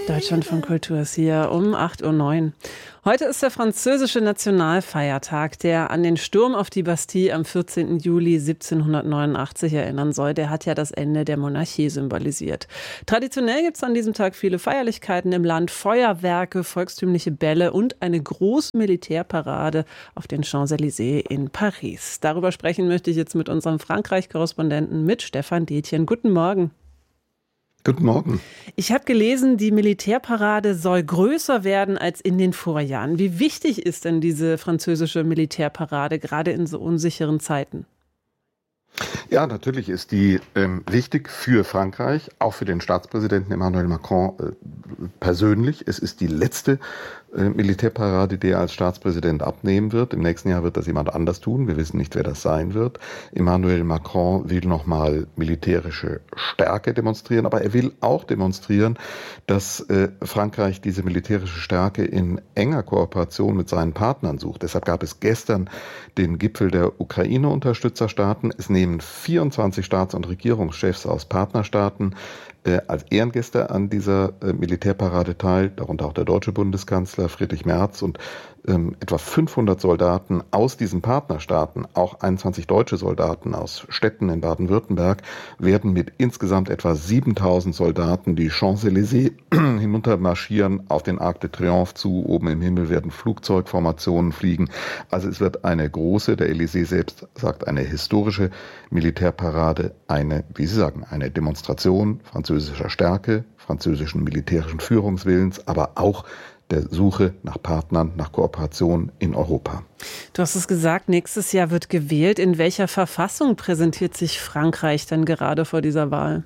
Deutschlandfunk Kultur ist hier um 8:09 Uhr. Heute ist der französische Nationalfeiertag, der an den Sturm auf die Bastille am 14. Juli 1789 erinnern soll. Der hat ja das Ende der Monarchie symbolisiert. Traditionell gibt es an diesem Tag viele Feierlichkeiten im Land, Feuerwerke, volkstümliche Bälle und eine große Militärparade auf den Champs-Élysées in Paris. Darüber sprechen möchte ich jetzt mit unserem Frankreich-Korrespondenten, mit Stefan Detjen. Guten Morgen. Guten Morgen. Ich habe gelesen, die Militärparade soll größer werden als in den Vorjahren. Wie wichtig ist denn diese französische Militärparade, gerade in so unsicheren Zeiten? Ja, natürlich ist die wichtig für Frankreich, auch für den Staatspräsidenten Emmanuel Macron persönlich. Es ist die letzte Militärparade, die er als Staatspräsident abnehmen wird. Im nächsten Jahr wird das jemand anders tun. Wir wissen nicht, wer das sein wird. Emmanuel Macron will nochmal militärische Stärke demonstrieren, aber er will auch demonstrieren, dass Frankreich diese militärische Stärke in enger Kooperation mit seinen Partnern sucht. Deshalb gab es gestern den Gipfel der Ukraine-Unterstützerstaaten. Es nehmen 24 Staats- und Regierungschefs aus Partnerstaaten als Ehrengäste an dieser Militärparade teil, darunter auch der deutsche Bundeskanzler Friedrich Merz und etwa 500 Soldaten aus diesen Partnerstaaten, auch 21 deutsche Soldaten aus Städten in Baden-Württemberg, werden mit insgesamt etwa 7000 Soldaten die Champs-Élysées hinuntermarschieren auf den Arc de Triomphe zu. Oben im Himmel werden Flugzeugformationen fliegen. Also es wird eine große, der Élysée selbst sagt, eine historische Militärparade, eine, wie Sie sagen, eine Demonstration französischer Stärke, französischen militärischen Führungswillens, aber auch der Suche nach Partnern, nach Kooperation in Europa. Du hast es gesagt, nächstes Jahr wird gewählt. In welcher Verfassung präsentiert sich Frankreich denn gerade vor dieser Wahl?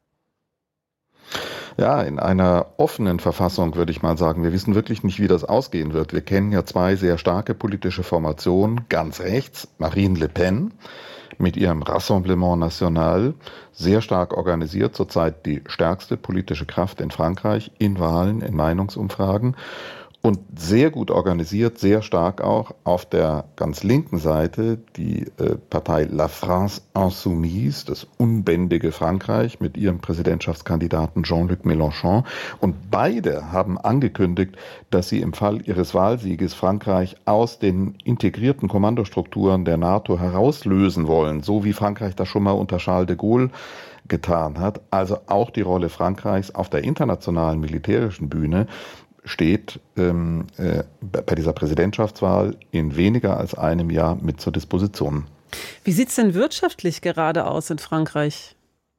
Ja, in einer offenen Verfassung, würde ich mal sagen. Wir wissen wirklich nicht, wie das ausgehen wird. Wir kennen ja zwei sehr starke politische Formationen. Ganz rechts Marine Le Pen mit ihrem Rassemblement National, sehr stark organisiert, zurzeit die stärkste politische Kraft in Frankreich, in Wahlen, in Meinungsumfragen. Und sehr gut organisiert, sehr stark auch auf der ganz linken Seite die Partei La France Insoumise, das unbändige Frankreich mit ihrem Präsidentschaftskandidaten Jean-Luc Mélenchon. Und beide haben angekündigt, dass sie im Fall ihres Wahlsieges Frankreich aus den integrierten Kommandostrukturen der NATO herauslösen wollen, so wie Frankreich das schon mal unter Charles de Gaulle getan hat. Also auch die Rolle Frankreichs auf der internationalen militärischen Bühne steht bei dieser Präsidentschaftswahl in weniger als einem Jahr mit zur Disposition. Wie sieht es denn wirtschaftlich gerade aus in Frankreich?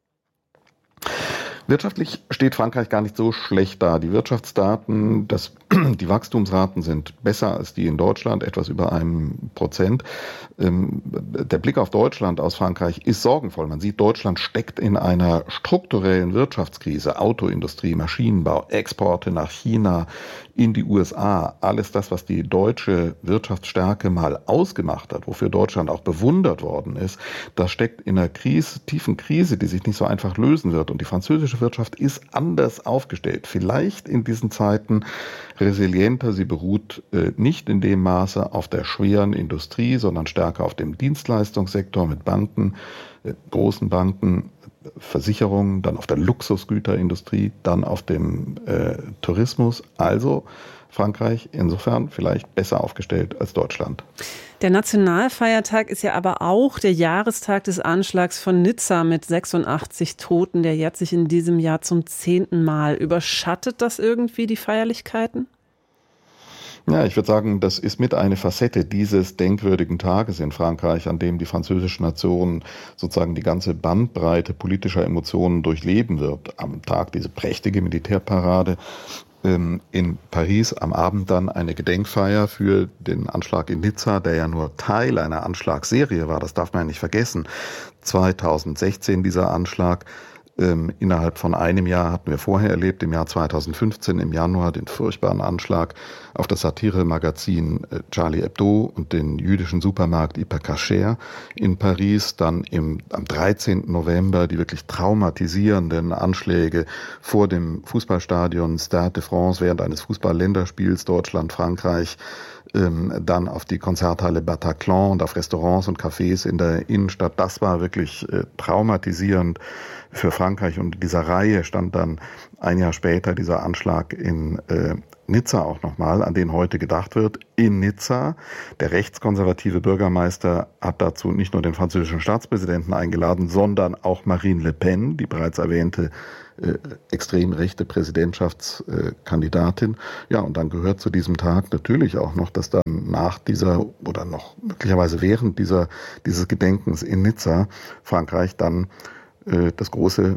Wirtschaftlich steht Frankreich gar nicht so schlecht da. Die Wirtschaftsdaten, die Wachstumsraten sind besser als die in Deutschland, etwas über 1%. Der Blick auf Deutschland aus Frankreich ist sorgenvoll. Man sieht, Deutschland steckt in einer strukturellen Wirtschaftskrise. Autoindustrie, Maschinenbau, Exporte nach China, in die USA. Alles das, was die deutsche Wirtschaftsstärke mal ausgemacht hat, wofür Deutschland auch bewundert worden ist, das steckt in einer tiefen Krise, die sich nicht so einfach lösen wird. Und die französische Wirtschaft ist anders aufgestellt. Vielleicht in diesen Zeiten resilienter. Sie beruht nicht in dem Maße auf der schweren Industrie, sondern stärker auf dem Dienstleistungssektor mit Banken, großen Banken, Versicherungen, dann auf der Luxusgüterindustrie, dann auf dem Tourismus. Also Frankreich insofern vielleicht besser aufgestellt als Deutschland. Der Nationalfeiertag ist ja aber auch der Jahrestag des Anschlags von Nizza mit 86 Toten. Der jährt sich in diesem Jahr zum 10. Mal. Überschattet das irgendwie die Feierlichkeiten? Ja, ich würde sagen, das ist mit eine Facette dieses denkwürdigen Tages in Frankreich, an dem die französische Nation sozusagen die ganze Bandbreite politischer Emotionen durchleben wird. Am Tag diese prächtige Militärparade in Paris, am Abend dann eine Gedenkfeier für den Anschlag in Nizza, der ja nur Teil einer Anschlagsserie war, das darf man ja nicht vergessen. 2016 dieser Anschlag. Innerhalb von einem Jahr hatten wir vorher erlebt, im Jahr 2015 im Januar den furchtbaren Anschlag auf das Satire-Magazin Charlie Hebdo und den jüdischen Supermarkt Hyper in Paris, dann am 13. November die wirklich traumatisierenden Anschläge vor dem Fußballstadion Stade de France während eines Fußball-Länderspiels Deutschland-Frankreich, dann auf die Konzerthalle Bataclan und auf Restaurants und Cafés in der Innenstadt. Das war wirklich traumatisierend für Frankreich. Und in dieser Reihe stand dann ein Jahr später dieser Anschlag in Nizza auch nochmal, an den heute gedacht wird. In Nizza, der rechtskonservative Bürgermeister hat dazu nicht nur den französischen Staatspräsidenten eingeladen, sondern auch Marine Le Pen, die bereits erwähnte extrem rechte Präsidentschaftskandidatin. Ja, und dann gehört zu diesem Tag natürlich auch noch, dass dann nach dieser oder noch möglicherweise während dieses Gedenkens in Nizza Frankreich dann das große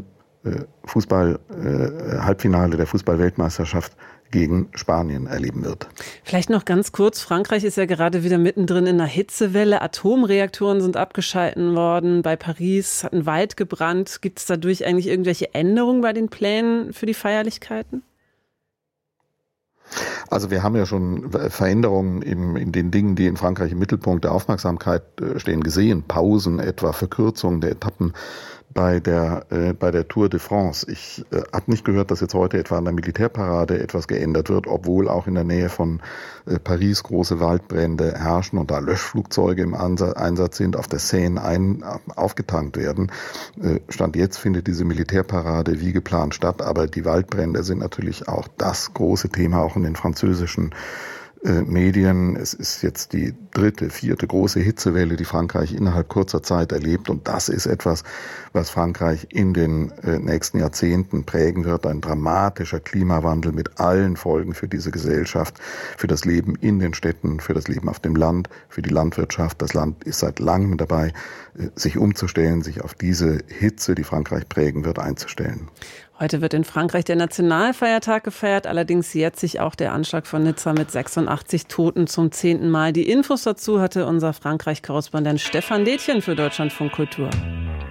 Halbfinale der Fußball-Weltmeisterschaft gegen Spanien erleben wird. Vielleicht noch ganz kurz, Frankreich ist ja gerade wieder mittendrin in einer Hitzewelle. Atomreaktoren sind abgeschalten worden. Bei Paris hat ein Wald gebrannt. Gibt es dadurch eigentlich irgendwelche Änderungen bei den Plänen für die Feierlichkeiten? Also wir haben ja schon Veränderungen in den Dingen, die in Frankreich im Mittelpunkt der Aufmerksamkeit stehen, gesehen. Pausen, etwa Verkürzungen der Etappen bei der Tour de France. Ich habe nicht gehört, dass jetzt heute etwa an der Militärparade etwas geändert wird, obwohl auch in der Nähe von Paris große Waldbrände herrschen und da Löschflugzeuge im Einsatz sind, auf der Seine aufgetankt werden. Stand jetzt findet diese Militärparade wie geplant statt, aber die Waldbrände sind natürlich auch das große Thema, auch in den französischen Medien. Es ist jetzt die 3., 4. große Hitzewelle, die Frankreich innerhalb kurzer Zeit erlebt. Und das ist etwas, was Frankreich in den nächsten Jahrzehnten prägen wird. Ein dramatischer Klimawandel mit allen Folgen für diese Gesellschaft, für das Leben in den Städten, für das Leben auf dem Land, für die Landwirtschaft. Das Land ist seit langem dabei, sich umzustellen, sich auf diese Hitze, die Frankreich prägen wird, einzustellen. Heute wird in Frankreich der Nationalfeiertag gefeiert, allerdings jährt sich auch der Anschlag von Nizza mit 86 Toten zum 10. Mal. Die Infos dazu hatte unser Frankreich-Korrespondent Stefan Detjen für Deutschlandfunk Kultur.